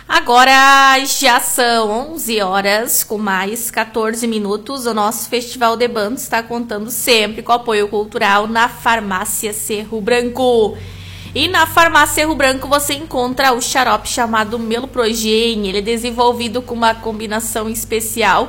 Agora já são 11 horas com mais 14 minutos. O nosso Festival de Bandas está contando sempre com apoio cultural na Farmácia Cerro Branco. E na Farmácia Cerro Branco você encontra o xarope chamado Meloprogen. Ele é desenvolvido com uma combinação especial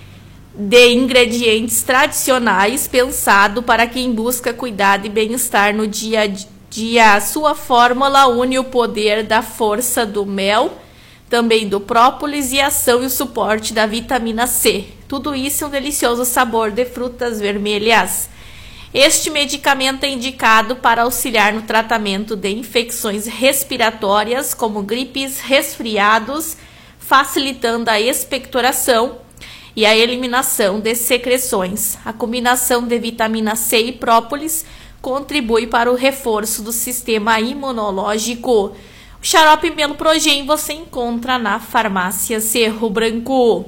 de ingredientes tradicionais, pensado para quem busca cuidado e bem-estar no dia a dia. A sua fórmula une o poder da força do mel, também do própolis e a ação e o suporte da vitamina C. Tudo isso é um delicioso sabor de frutas vermelhas. Este medicamento é indicado para auxiliar no tratamento de infecções respiratórias, como gripes, resfriados, facilitando a expectoração e a eliminação de secreções. A combinação de vitamina C e própolis contribui para o reforço do sistema imunológico. O xarope Meloprogen você encontra na Farmácia Cerro Branco.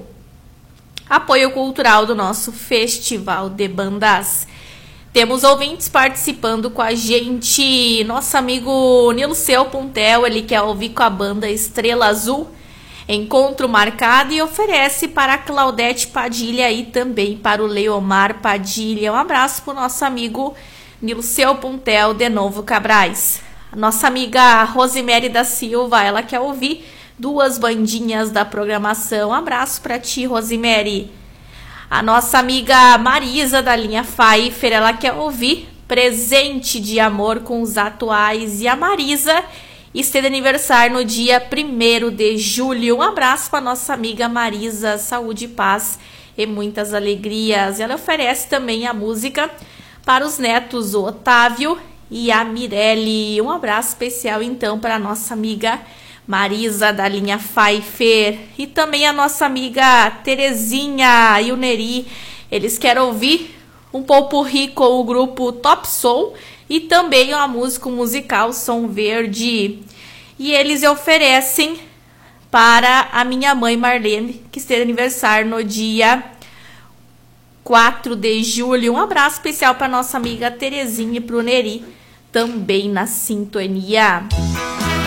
Apoio cultural do nosso Festival de Bandas. Temos ouvintes participando com a gente. Nosso amigo Nilceu Puntel, ele quer ouvir com a banda Estrela Azul. Encontro marcado, e oferece para a Claudete Padilha e também para o Leomar Padilha. Um abraço para o nosso amigo Nilceu Puntel de Novo Cabrais. A nossa amiga Rosemary da Silva, ela quer ouvir duas bandinhas da programação. Um abraço para ti, Rosemary. A nossa amiga Marisa da linha Pfeiffer, ela quer ouvir Presente de Amor com os Atuais. E a Marisa está de aniversário no dia 1º de julho. Um abraço para nossa amiga Marisa, saúde e paz e muitas alegrias. Ela oferece também a música para os netos, o Otávio e a Mirelle. Um abraço especial então para a nossa amiga Marisa da linha Pfeiffer e também a nossa amiga Terezinha e o Neri. Eles querem ouvir um popurrí com o grupo Top Soul e também a música musical Som Verde. E eles oferecem para a minha mãe Marlene, que está de aniversário no dia 4 de julho. Um abraço especial para nossa amiga Terezinha e para o Neri, também na sintonia.